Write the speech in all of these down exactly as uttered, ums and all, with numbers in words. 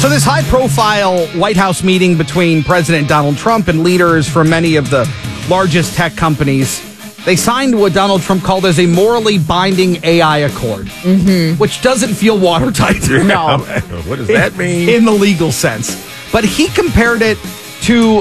So this high-profile White House meeting between President Donald Trump and leaders from many of the largest tech companies, they signed what Donald Trump called as a morally binding A I accord, mm-hmm. which doesn't feel watertight. No. What does that mean? In the legal sense. But he compared it to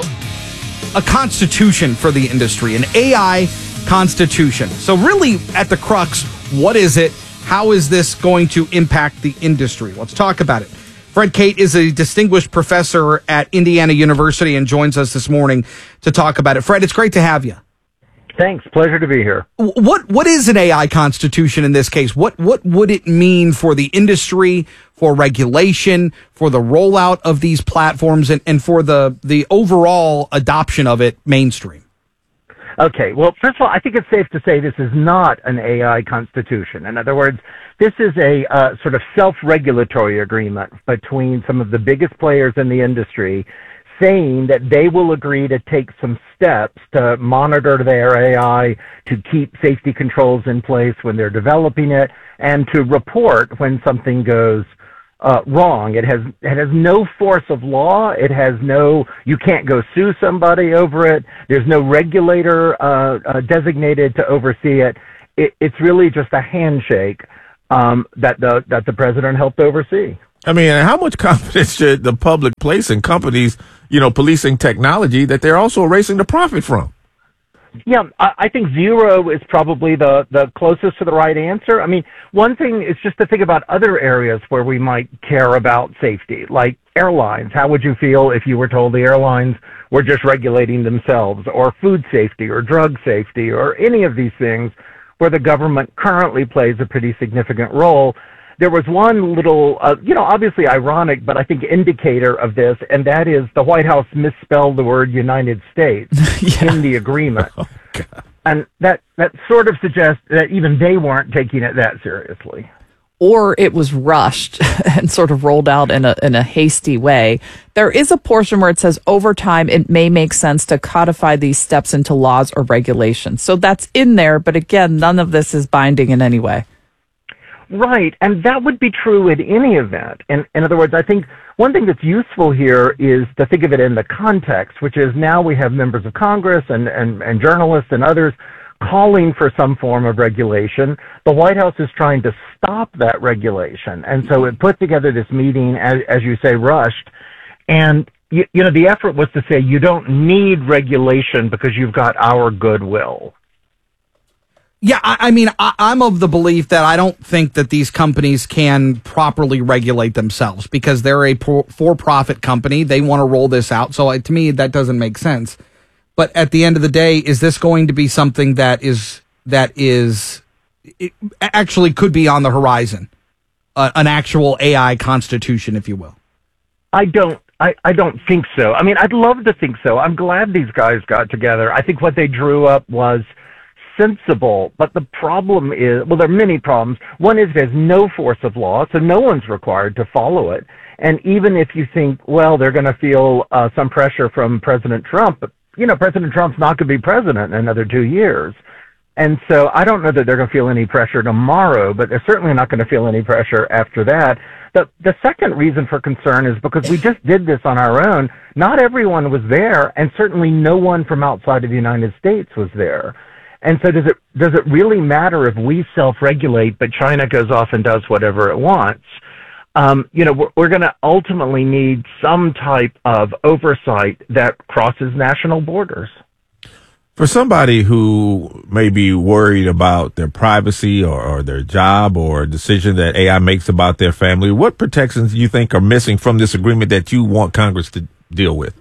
a constitution for the industry, an A I constitution. So really, at the crux, what is it? How is this going to impact the industry? Let's talk about it. Fred Cate is a distinguished professor at Indiana University and joins us this morning to talk about it. Fred, it's great to have you. Thanks. Pleasure to be here. What What is an A I constitution in this case? What What would it mean for the industry, for regulation, for the rollout of these platforms, and, and for the, the overall adoption of it mainstream? Okay. Well, first of all, I think it's safe to say this is not an A I constitution. In other words, this is a uh, sort of self-regulatory agreement between some of the biggest players in the industry saying that they will agree to take some steps to monitor their A I, to keep safety controls in place when they're developing it, and to report when something goes uh, wrong. It has it has no force of law. It has no, you can't go sue somebody over it. There's no regulator uh, uh, designated to oversee it. it. It's really just a handshake um, that the that the president helped oversee. I mean, how much confidence should the public place in companies, you know, policing technology that they're also erasing the profit from? Yeah, I, I think zero is probably the, the closest to the right answer. I mean, one thing is just to think about other areas where we might care about safety, like airlines. How would you feel if you were told the airlines were just regulating themselves, or food safety or drug safety or any of these things where the government currently plays a pretty significant role? There was one little, uh, you know, obviously ironic, but I think indicator of this, and that is the White House misspelled the word United States yeah. in the agreement. Oh, God. And that, that sort of suggests that even they weren't taking it that seriously. Or it was rushed and sort of rolled out in a in a hasty way. There is a portion where it says over time it may make sense to codify these steps into laws or regulations. So that's in there, but again, none of this is binding in any way. Right, and that would be true in any event. And in other words, I think one thing that's useful here is to think of it in the context, which is now we have members of Congress and, and, and journalists and others calling for some form of regulation. The White House is trying to stop that regulation. And so it put together this meeting, as, as you say, rushed. And, you, you know, the effort was to say you don't need regulation because you've got our goodwill. Yeah, I, I mean, I, I'm of the belief that I don't think that these companies can properly regulate themselves because they're a pro- for-profit company. They want to roll this out. So uh, to me, that doesn't make sense. But at the end of the day, is this going to be something that is that is it actually could be on the horizon, uh, an actual A I constitution, if you will? I don't. I, I don't think so. I mean, I'd love to think so. I'm glad these guys got together. I think what they drew up was sensible, but the problem is, well, there are many problems. One is there's no force of law, so no one's required to follow it. And even if you think, well, they're going to feel uh, some pressure from President Trump, you know, President Trump's not going to be president in another two years. And so I don't know that they're going to feel any pressure tomorrow, but they're certainly not going to feel any pressure after that. The, the second reason for concern is because we just did this on our own. Not everyone was there, and certainly no one from outside of the United States was there. And so does it does it really matter if we self-regulate, but China goes off and does whatever it wants? Um, you know, we're, we're going to ultimately need some type of oversight that crosses national borders. For somebody who may be worried about their privacy or, or their job or a decision that A I makes about their family, what protections do you think are missing from this agreement that you want Congress to deal with?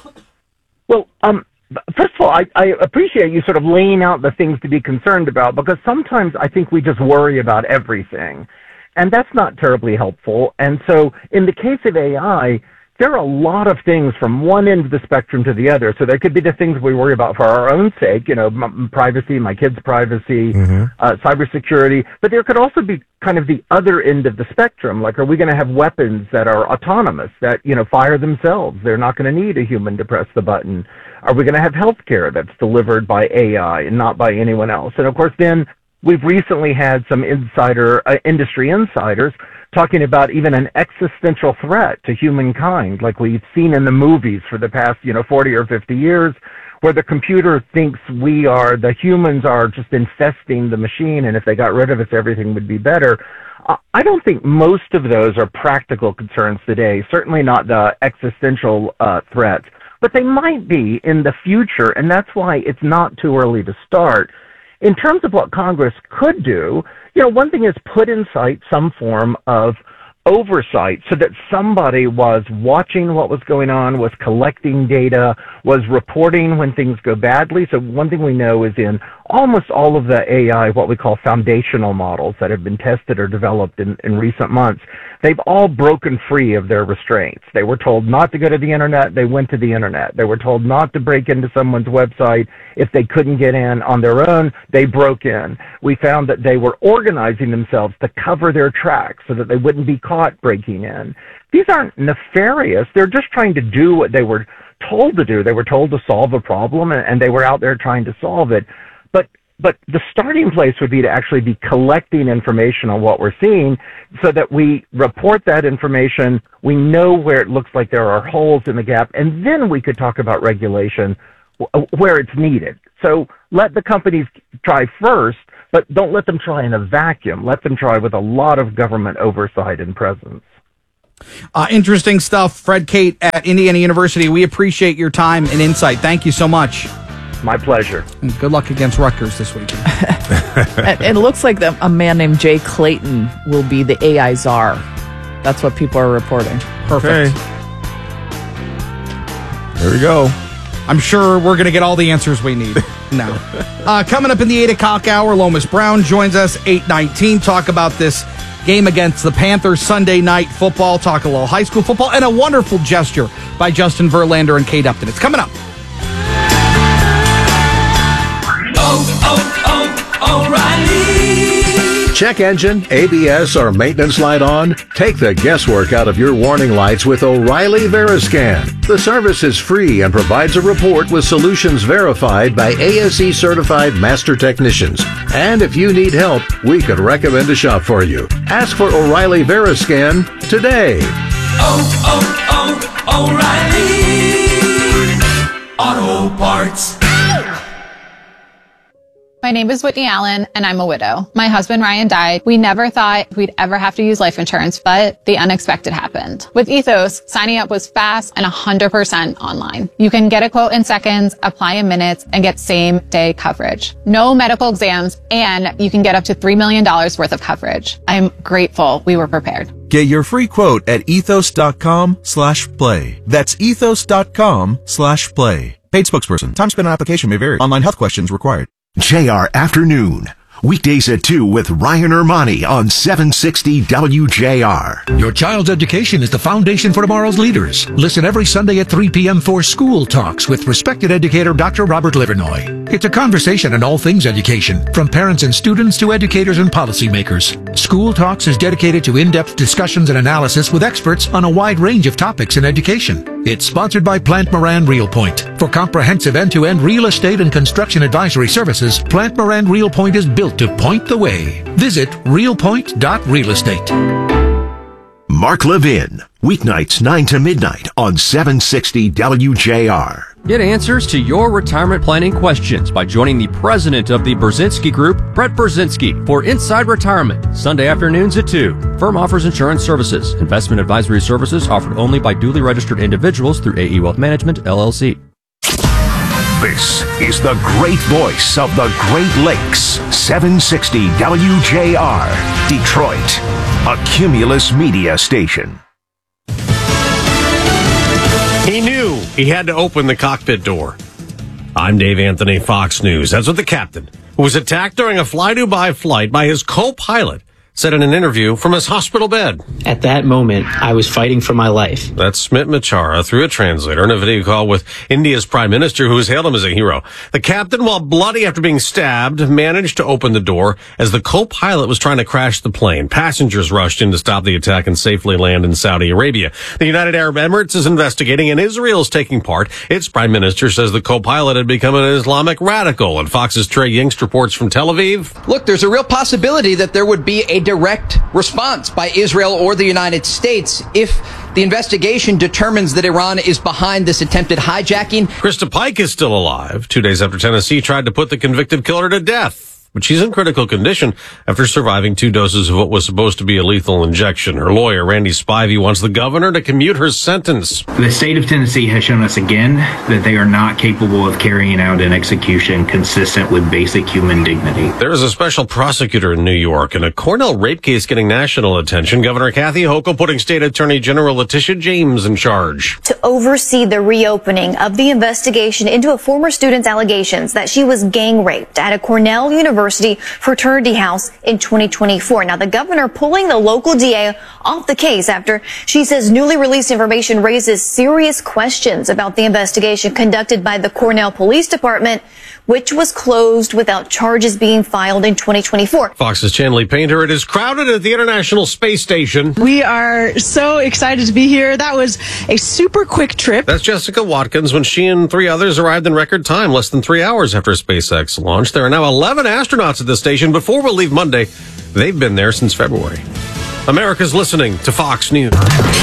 Well, um, first of all, I, I appreciate you sort of laying out the things to be concerned about, because sometimes I think we just worry about everything, and that's not terribly helpful. And so in the case of A I, there are a lot of things from one end of the spectrum to the other. So there could be the things we worry about for our own sake, you know, m- privacy, my kids' privacy, mm-hmm. uh, cybersecurity. But there could also be kind of the other end of the spectrum. Like, are we going to have weapons that are autonomous, that, you know, fire themselves? They're not going to need a human to press the button. Are we going to have healthcare that's delivered by A I and not by anyone else? And of course, then we've recently had some insider, uh, industry insiders talking about even an existential threat to humankind, like we've seen in the movies for the past, you know, forty or fifty years, where the computer thinks we are, the humans are just infesting the machine, and if they got rid of us, everything would be better. Uh, I don't think most of those are practical concerns today, certainly not the existential uh, threats, but they might be in the future, and that's why it's not too early to start. In terms of what Congress could do, you know, one thing is put in sight some form of oversight so that somebody was watching what was going on, was collecting data, was reporting when things go badly. So one thing we know is in almost all of the A I, what we call foundational models that have been tested or developed in, in recent months, they've all broken free of their restraints. They were told not to go to the internet, they went to the internet. They were told not to break into someone's website. If they couldn't get in on their own, they broke in. We found that they were organizing themselves to cover their tracks so that they wouldn't be caught breaking in. These aren't nefarious. They're just trying to do what they were told to do. They were told to solve a problem, and, and they were out there trying to solve it. But but the starting place would be to actually be collecting information on what we're seeing so that we report that information, we know where it looks like there are holes in the gap, and then we could talk about regulation where it's needed. So let the companies try first, but don't let them try in a vacuum. Let them try with a lot of government oversight and presence. Uh, interesting stuff. Fred Kate at Indiana University. We appreciate your time and insight. Thank you so much. My pleasure. And good luck against Rutgers this weekend. And it looks like the, a man named Jay Clayton will be the A I czar. That's what people are reporting. Perfect. Okay. There we go. I'm sure we're going to get all the answers we need now. Uh, coming up in the eight o'clock hour, Lomas Brown joins us, eight nineteen, talk about this game against the Panthers, Sunday night football, talk a little high school football, and a wonderful gesture by Justin Verlander and Kate Upton. It's coming up. Oh, oh, O'Reilly. Check engine, A B S, or maintenance light on? Take the guesswork out of your warning lights with O'Reilly Veriscan. The service is free and provides a report with solutions verified by A S E certified master technicians. And if you need help, we could recommend a shop for you. Ask for O'Reilly Veriscan today. Oh, oh, oh, O'Reilly Auto Parts. My name is Whitney Allen, and I'm a widow. My husband, Ryan, died. We never thought we'd ever have to use life insurance, but the unexpected happened. With Ethos, signing up was fast and one hundred percent online. You can get a quote in seconds, apply in minutes, and get same-day coverage. No medical exams, and you can get up to three million dollars worth of coverage. I'm grateful we were prepared. Get your free quote at ethos.com slash play. That's ethos.com slash play. Paid spokesperson. Time spent on application may vary. Online health questions required. J R Afternoon. Weekdays at two with Ryan Ermani on seven sixty W J R. Your child's education is the foundation for tomorrow's leaders. Listen every Sunday at three p.m. for School Talks with respected educator Doctor Robert Livernoy. It's a conversation on all things education, from parents and students to educators and policymakers. School Talks is dedicated to in-depth discussions and analysis with experts on a wide range of topics in education. It's sponsored by Plant Moran Real Point. For comprehensive end-to-end real estate and construction advisory services, Plant Moran Real Point is built to point the way. Visit real point dot real estate. Mark Levin, weeknights nine to midnight on seven sixty W J R. Get answers to your retirement planning questions by joining the president of the Brzezinski Group, Brett Brzezinski, for Inside Retirement, Sunday afternoons at two. Firm offers insurance services. Investment advisory services offered only by duly registered individuals through A E Wealth Management, L L C. This is the great voice of the Great Lakes, seven sixty W J R, Detroit, a Cumulus media station. He knew he had to open the cockpit door. I'm Dave Anthony, Fox News. That's what the captain, who was attacked during a fly-Dubai flight by his co-pilot, said in an interview from his hospital bed. At that moment, I was fighting for my life. That's Smit Machara through a translator in a video call with India's prime minister, who has hailed him as a hero. The captain, while bloody after being stabbed, managed to open the door as the co-pilot was trying to crash the plane. Passengers rushed in to stop the attack and safely land in Saudi Arabia. The United Arab Emirates is investigating, and Israel is taking part. Its prime minister says the co-pilot had become an Islamic radical. And Fox's Trey Yingst reports from Tel Aviv. Look, there's a real possibility that there would be a direct response by Israel or the United States if the investigation determines that Iran is behind this attempted hijacking. Krista Pike is still alive, two days after Tennessee tried to put the convicted killer to death. But she's in critical condition after surviving two doses of what was supposed to be a lethal injection. Her lawyer, Randy Spivey, wants the governor to commute her sentence. The state of Tennessee has shown us again that they are not capable of carrying out an execution consistent with basic human dignity. There is a special prosecutor in New York and a Cornell rape case getting national attention. Governor Kathy Hochul putting State Attorney General Letitia James in charge to oversee the reopening of the investigation into a former student's allegations that she was gang raped at a Cornell University fraternity house in twenty twenty-four. Now, the governor pulling the local D A off the case after she says newly released information raises serious questions about the investigation conducted by the Cornell Police Department, which was closed without charges being filed in twenty twenty-four. Fox's Chanley Painter. It is crowded at the International Space Station. We are so excited to be here. That was a super quick trip. That's Jessica Watkins when she and three others arrived in record time, less than three hours after SpaceX launched. There are now eleven astronauts at the station. Before we'll leave Monday, they've been there since February. America's listening to Fox News.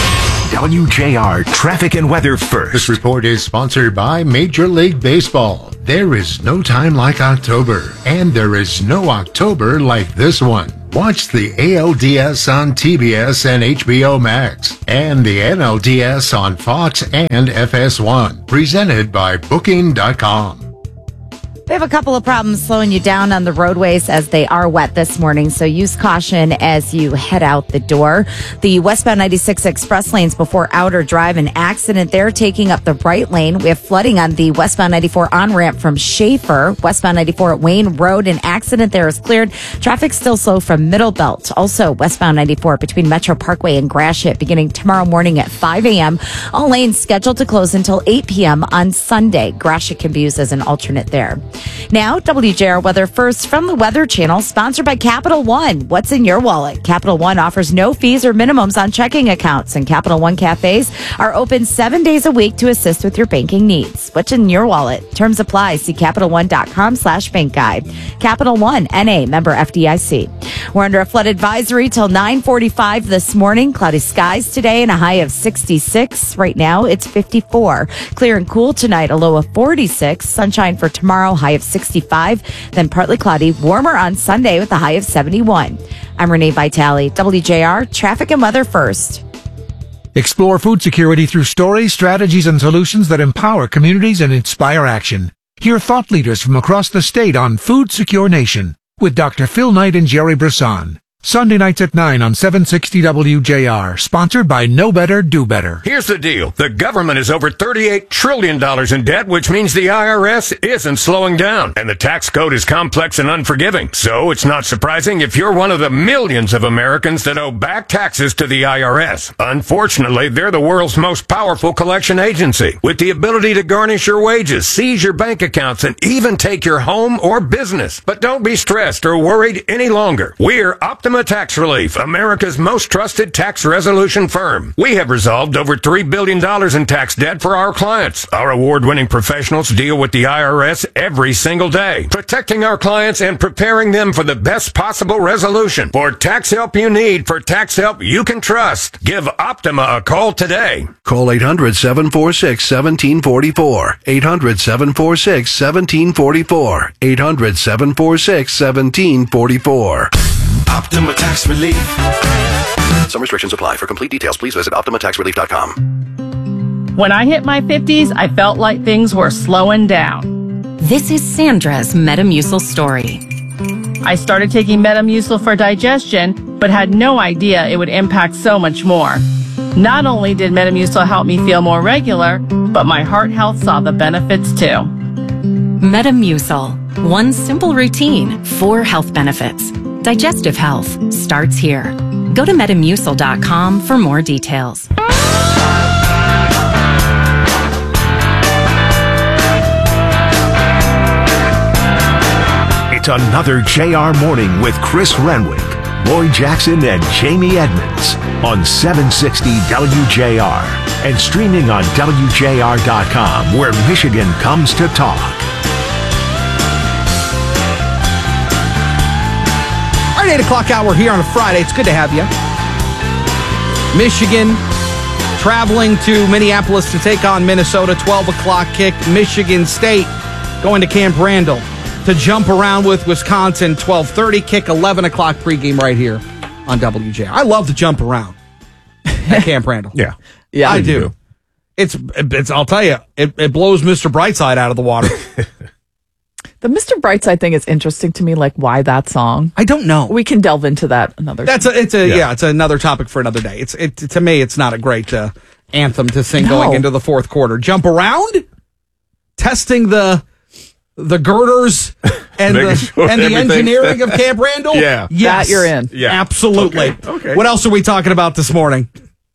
W J R Traffic and Weather First. This report is sponsored by Major League Baseball. There is no time like October, and there is no October like this one. Watch the A L D S on T B S and H B O Max, and the N L D S on Fox and F S one. Presented by Booking dot com. We have a couple of problems slowing you down on the roadways as they are wet this morning, so use caution as you head out the door. The westbound ninety-six express lanes before Outer Drive, an accident there taking up the right lane. We have flooding on the westbound ninety-four on-ramp from Schaefer. Westbound ninety-four at Wayne Road, an accident there is cleared. Traffic still slow from Middle Belt. Also, westbound ninety-four between Metro Parkway and Gratiot beginning tomorrow morning at five a.m. All lanes scheduled to close until eight p.m. on Sunday. Gratiot can be used as an alternate there. Now, W J R Weather First from the Weather Channel, sponsored by Capital One. What's in your wallet? Capital One offers no fees or minimums on checking accounts, and Capital One cafes are open seven days a week to assist with your banking needs. What's in your wallet? Terms apply. See Capital One dot com slash bank guide. Capital One, N A, member F D I C. We're under a flood advisory till nine forty-five this morning. Cloudy skies today and a high of sixty-six. Right now, it's fifty-four. Clear and cool tonight, a low of forty-six. Sunshine for tomorrow, high of sixty-five. Then partly cloudy, warmer on Sunday with a high of seventy-one. I'm Renee Vitale, W J R Traffic and Weather First. Explore food security through stories, strategies, and solutions that empower communities and inspire action. Hear thought leaders from across the state on Food Secure Nation with Doctor Phil Knight and Jerry Brisson. Sunday nights at nine on seven sixty W J R, sponsored by Know Better, Do Better. Here's the deal. The government is over thirty-eight trillion dollars in debt, which means the I R S isn't slowing down. And the tax code is complex and unforgiving. So it's not surprising if you're one of the millions of Americans that owe back taxes to the I R S. Unfortunately, they're the world's most powerful collection agency, with the ability to garnish your wages, seize your bank accounts, and even take your home or business. But don't be stressed or worried any longer. We're Optima Tax Relief, America's most trusted tax resolution firm. We have resolved over three billion dollars in tax debt for our clients. Our award-winning professionals deal with the I R S every single day, protecting our clients and preparing them for the best possible resolution. For tax help you need, for tax help you can trust, give Optima a call today. Call eight hundred, seven four six, one seven four four. eight hundred, seven four six, one seven four four. eight hundred, seven four six, one seven four four. Optima Tax Relief. Some restrictions apply. For complete details, please visit Optima Tax Relief dot com. When I hit my fifties, I felt like things were slowing down. This is Sandra's Metamucil story. I started taking Metamucil for digestion, but had no idea it would impact so much more. Not only did Metamucil help me feel more regular, but my heart health saw the benefits too. Metamucil. One simple routine, four health benefits. Digestive health starts here. Go to metamucil dot com for more details. It's another J R Morning with Chris Renwick, Lloyd Jackson, and Jamie Edmonds on seven sixty W J R and streaming on W J R dot com, where Michigan comes to talk. All right, eight o'clock hour here on a Friday. It's good to have you. Michigan traveling to Minneapolis to take on Minnesota. twelve o'clock kick. Michigan State going to Camp Randall to jump around with Wisconsin. twelve thirty kick, eleven o'clock pregame right here on W J R. I love to jump around at Camp Randall. Yeah. Yeah, I do. do. It's, it's, I'll tell you, it, it blows Mister Brightside out of the water. The Mister Brightside thing is interesting to me, like why that song? I don't know. We can delve into that another That's time. a, it's a, yeah. Yeah. it's another topic for another day. It's, it, to me, it's not a great uh, anthem to sing No. going into the fourth quarter. Jump around, testing the, the girders and Making the, sure and the everything's- engineering of Camp Randall. Yeah. Yes. That you're in. Yeah. Absolutely. Okay, okay. What else are we talking about this morning?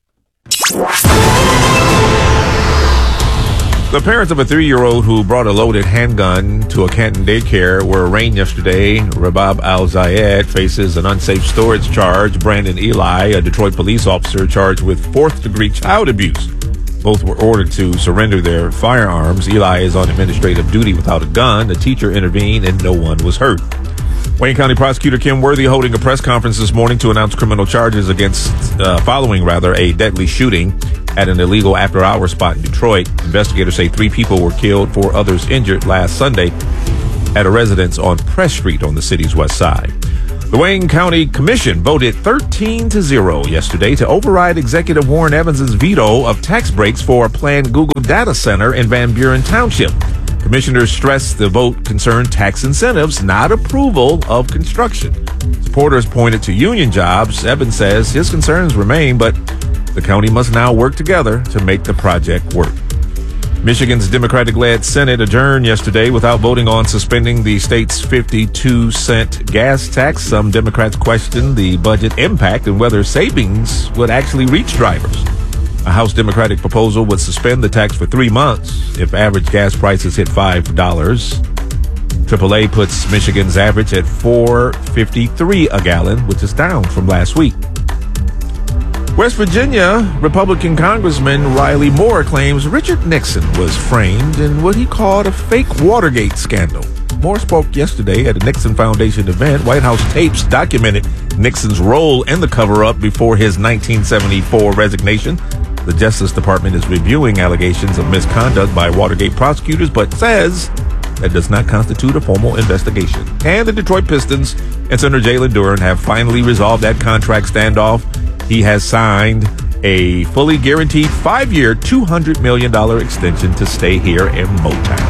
The parents of a three-year-old who brought a loaded handgun to a Canton daycare were arraigned yesterday. Rabab Al-Zayed faces an unsafe storage charge. Brandon Eli, a Detroit police officer charged with fourth-degree child abuse. Both were ordered to surrender their firearms. Eli is on administrative duty without a gun. A teacher intervened and no one was hurt. Wayne County Prosecutor Kim Worthy holding a press conference this morning to announce criminal charges against, uh, following rather, a deadly shooting at an illegal after-hours spot in Detroit. Investigators say three people were killed, four others injured last Sunday at a residence on Press Street on the city's west side. The Wayne County Commission voted thirteen to zero yesterday to override Executive Warren Evans' veto of tax breaks for a planned Google data center in Van Buren Township. Commissioners stressed the vote concerned tax incentives, not approval of construction. Supporters pointed to union jobs. Evans says his concerns remain, but the county must now work together to make the project work. Michigan's Democratic-led Senate adjourned yesterday without voting on suspending the state's fifty-two cent gas tax. Some Democrats questioned the budget impact and whether savings would actually reach drivers. A House Democratic proposal would suspend the tax for three months if average gas prices hit five dollars. triple A puts Michigan's average at four fifty-three a gallon, which is down from last week. West Virginia Republican Congressman Riley Moore claims Richard Nixon was framed in what he called a fake Watergate scandal. Moore spoke yesterday at a Nixon Foundation event. White House tapes documented Nixon's role in the cover-up before his nineteen seventy-four resignation. The Justice Department is reviewing allegations of misconduct by Watergate prosecutors, but says that does not constitute a formal investigation. And the Detroit Pistons and center Jalen Duren have finally resolved that contract standoff. He has signed a fully guaranteed five-year, two hundred million dollars extension to stay here in Motown.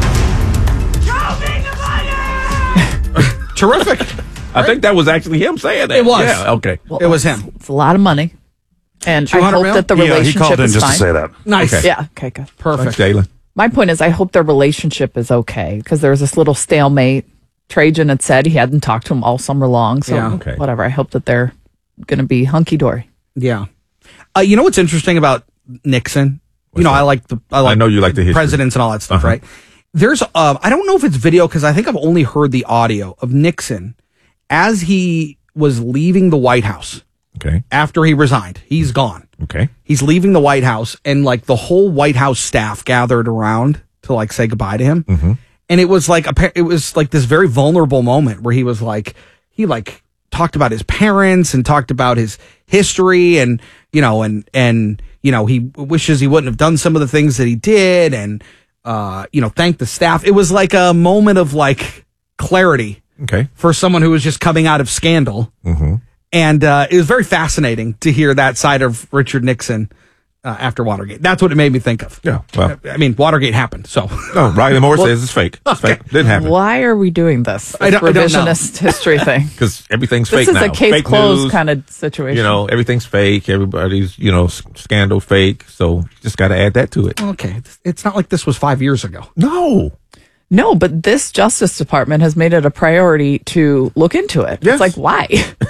Terrific. I think that was actually him saying that. It was. Yeah, okay. Well, It was him. It's a lot of money. And I 200 hope mil? that the Yeah, he relationship called in is just to fine. say that. Nice. Okay. Yeah. Okay, good. Perfect. Thanks, Jalen. My point is, I hope their relationship is okay because there was this little stalemate. Trajan had said he hadn't talked to him all summer long. So, Yeah. Okay. whatever. I hope that they're going to be hunky dory. Yeah. Uh, you know what's interesting about Nixon? you know, I like the I, like I know you like the history. presidents and all that stuff, Uh-huh. right? There's uh, I don't know if it's video because I think I've only heard the audio of Nixon as he was leaving the White House. Okay. After he resigned, he's gone. Okay. He's leaving the White House, and like the whole White House staff gathered around to like say goodbye to him. Mm-hmm. And it was like a, it was like this very vulnerable moment where he was like he like talked about his parents and talked about his history and you know and and you know he wishes he wouldn't have done some of the things that he did and uh you know thanked the staff. It was like a moment of like clarity. Okay. For someone who was just coming out of scandal. Mm-hmm. And uh, it was very fascinating to hear that side of Richard Nixon uh, after Watergate. That's what it made me think of. Yeah. Well, I mean, Watergate happened, so. No, Riley Moore Well, says it's fake. It's fake. Didn't happen. Why are we doing this? I don't- I don't know. revisionist history thing. Because everything's This fake is now. a case Fake closed news, kind of situation. You know, everything's fake. Everybody's, you know, s- scandal fake. So just got to add that to it. Okay. It's not like this was five years ago. No. No, but this Justice Department has made it a priority to look into it. Yes. It's like, why?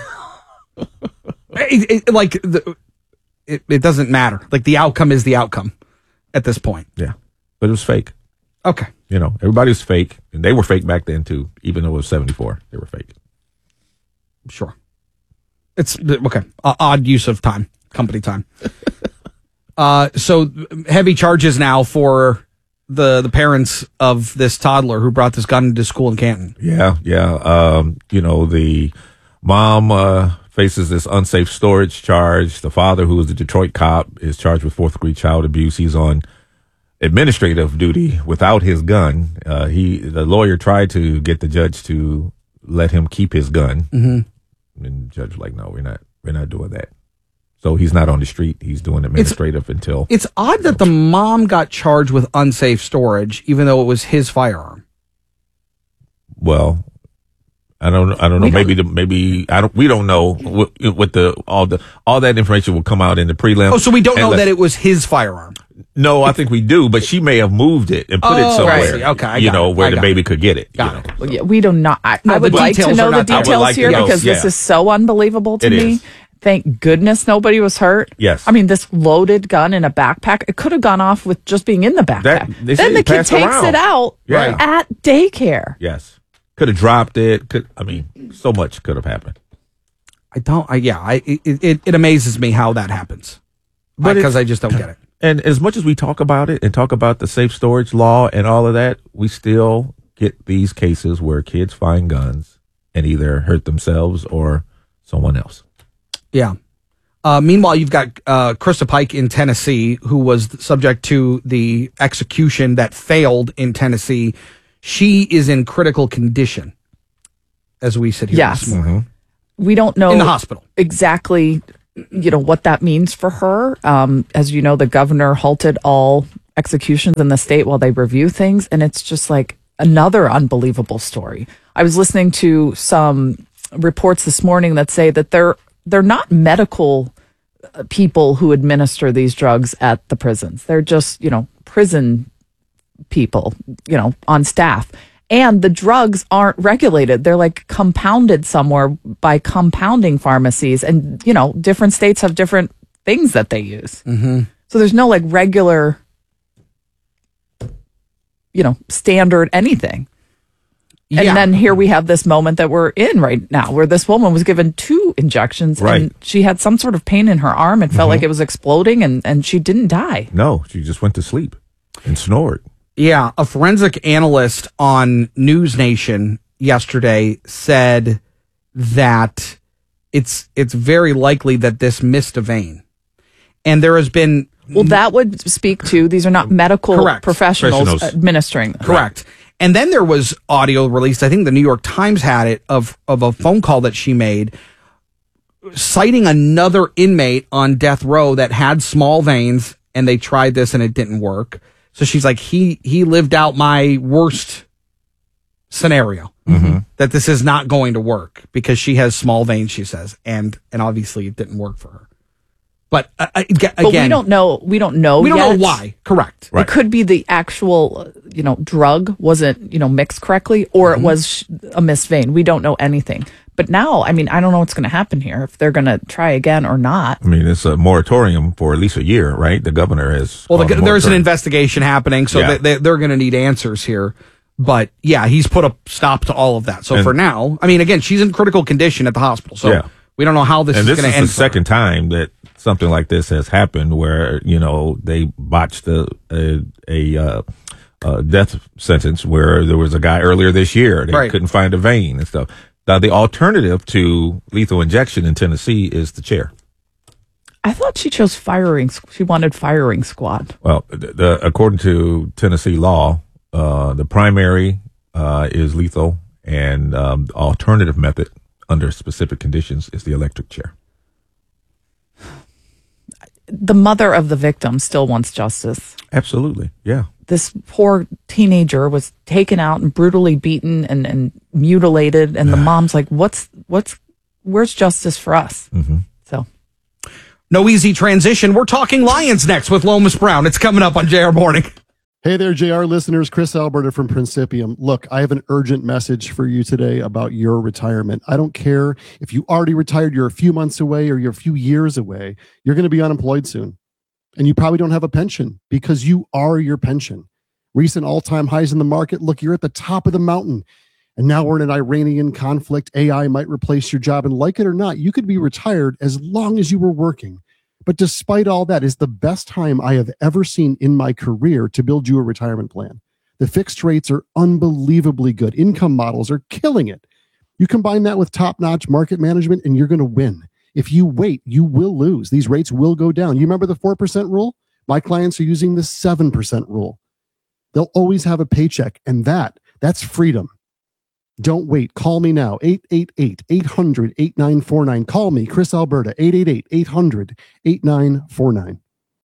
it, it, like, the, it, it doesn't matter. Like, the outcome is the outcome at this point. Yeah. But it was fake. Okay. You know, everybody was fake. And they were fake back then, too. Even though it was seventy-four, they were fake. Sure. It's, okay. Uh, odd use of time, company time. uh, so, heavy charges now for the the parents of this toddler who brought this gun into school in Canton. Yeah, yeah. Um, you know, the mom uh, faces this unsafe storage charge. The father, who is a Detroit cop, is charged with fourth degree child abuse. He's on administrative duty without his gun. Uh, he, the lawyer tried to get the judge to let him keep his gun, mm-hmm. and the judge was like, "No, we're not. We're not doing that." So he's not on the street. He's doing administrative it's, until. It's odd that the mom got charged with unsafe storage, even though it was his firearm. Well, I don't. I don't know. Maybe the maybe I don't. We don't know what, what the all the all that information will come out in the prelim. Oh, so we don't know that it was his firearm. No, I think we do, but she may have moved it and put oh, it somewhere. Right. Okay, I you know it. where I the baby it. could get it. Got you know? it. Well, yeah, we do not. I, no, I would like to know the details like here know, because yeah. this is so unbelievable to it me. Is. Thank goodness nobody was hurt. Yes. I mean, this loaded gun in a backpack, it could have gone off with just being in the backpack. That, they then the kid takes around. it out yeah. at daycare. Yes. Could have dropped it. Could I mean, so much could have happened. I don't. I, yeah. I it, it it amazes me how that happens, because I just don't get it. And as much as we talk about it and talk about the safe storage law and all of that, we still get these cases where kids find guns and either hurt themselves or someone else. Yeah. Uh, meanwhile, you've got uh, Krista Pike in Tennessee, who was subject to the execution that failed in Tennessee. She is in critical condition as we sit here Yes. this morning. Mm-hmm. We don't know in the hospital exactly, you know, what that means for her. Um, as you know, the governor halted all executions in the state while they review things, and it's just like another unbelievable story. I was listening to some reports this morning that say that they're they're not medical people who administer these drugs at the prisons. They're just, you know, prison people, you know, on staff. And the drugs aren't regulated. They're like compounded somewhere by compounding pharmacies. And, you know, different states have different things that they use. Mm-hmm. So there's no like regular, you know, standard anything. And yeah. then here we have this moment that we're in right now where this woman was given two injections right. and she had some sort of pain in her arm and felt mm-hmm. like it was exploding and, and she didn't die. No, she just went to sleep and snored. Yeah, a forensic analyst on News Nation yesterday said that it's it's very likely that this missed a vein. And there has been... Well, that would speak to, these are not medical Correct. professionals, professionals administering them. Correct. And then there was audio released, I think the New York Times had it, of, of a phone call that she made citing another inmate on death row that had small veins, and they tried this and it didn't work. So she's like, he he lived out my worst scenario, mm-hmm. that this is not going to work because she has small veins, she says, and and obviously it didn't work for her. But uh, again, but we don't know. We don't know. We don't yet. know why. Correct. Right. It could be the actual, you know, drug wasn't, you know, mixed correctly, or Mm-hmm. it was a missed vein. We don't know anything. But now, I mean, I don't know what's going to happen here, if they're going to try again or not. I mean, it's a moratorium for at least a year, right? The governor has. Well, the, there's an moratorium. investigation happening, so Yeah. they, they, they're going to need answers here. But yeah, he's put a stop to all of that. So And- for now, I mean, again, she's in critical condition at the hospital. So Yeah. we don't know how this and is this going is to end. the second time that something like this has happened, where you know they botched a a, a, uh, a death sentence where there was a guy earlier this year they Right. couldn't find a vein and stuff. Now the alternative to lethal injection in Tennessee is the chair. I thought she chose firing. She wanted firing squad. Well, the, the, according to Tennessee law, uh, the primary uh, is lethal, and um, the alternative method under specific conditions is the electric chair. The mother of the victim still wants justice. Absolutely, yeah. This poor teenager was taken out and brutally beaten and, and mutilated, and the mom's like, "What's what's where's justice for us?" Mm-hmm. So, No easy transition. We're talking Lions next with Lomas Brown. It's coming up on J R Morning. Hey there, J R listeners. Chris Alberta from Principium. Look, I have an urgent message for you today about your retirement. I don't care if you already retired, you're a few months away, or you're a few years away. You're going to be unemployed soon. And you probably don't have a pension because you are your pension. Recent all-time highs in the market. Look, you're at the top of the mountain. And now we're in an Iranian conflict. A I might replace your job. And like it or not, you could be retired as long as you were working. But despite all that, it's the best time I have ever seen in my career to build you a retirement plan. The fixed rates are unbelievably good. Income models are killing it. You combine that with top-notch market management, and you're going to win. If you wait, you will lose. These rates will go down. You remember the four percent rule? My clients are using the seven percent rule. They'll always have a paycheck, and that, that's freedom. Don't wait. Call me now. eight eight eight, eight hundred, eighty-nine forty-nine. Call me, Chris Alberta, eight eight eight, eight hundred, eighty-nine forty-nine.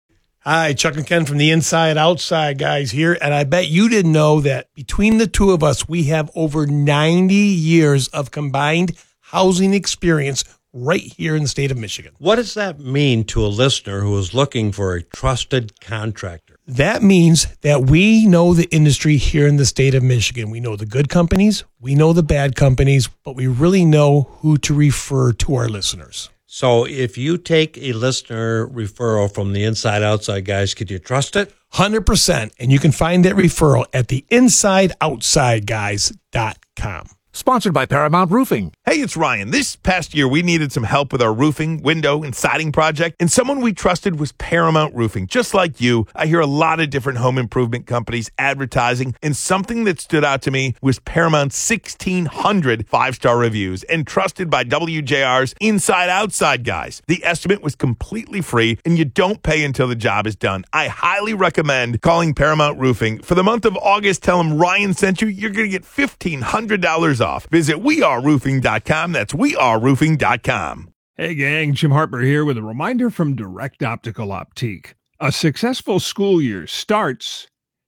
Hi, Chuck and Ken from the Inside Outside guys here. And I bet you didn't know that between the two of us, we have over ninety years of combined housing experience right here in the state of Michigan. What does that mean to a listener who is looking for a trusted contractor? That means that we know the industry here in the state of Michigan. We know the good companies, we know the bad companies, but we really know who to refer to our listeners. So if you take a listener referral from the Inside Outside guys, could you trust it? one hundred percent. And you can find that referral at the inside outside guys dot com. Sponsored by Paramount Roofing. Hey, it's Ryan. This past year, we needed some help with our roofing, window, and siding project, and someone we trusted was Paramount Roofing. Just like you, I hear a lot of different home improvement companies advertising, and something that stood out to me was Paramount's sixteen hundred five-star reviews and trusted by W J R's Inside Outside guys. The estimate was completely free, and you don't pay until the job is done. I highly recommend calling Paramount Roofing. For the month of August, tell them Ryan sent you. You're going to get fifteen hundred dollars off. Visit we are roofing dot com. That's we are roofing dot com. Hey gang, Jim Harper here with a reminder from Direct Optical Optique. A successful school year starts